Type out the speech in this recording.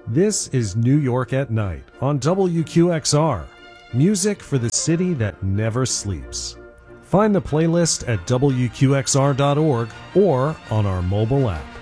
This is New York at Night on WQXR, music for the city that never sleeps. Find the playlist at WQXR.org or on our mobile app.